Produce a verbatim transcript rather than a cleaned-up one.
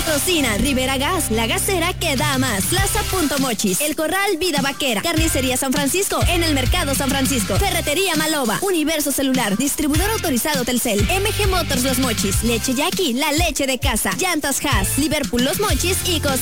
Patrocina Rivera Gas, la gasera que da más. Plaza Punto Mochis, El Corral Vida Vaquera, Carnicería San Francisco, en el Mercado San Francisco, Ferretería Maloba, Universo Celular, Distribuidor Autorizado Telcel, M G Motors Los Mochis, Leche Jackie, la leche de casa, Llantas Haas, Liverpool Los Mochis y Cos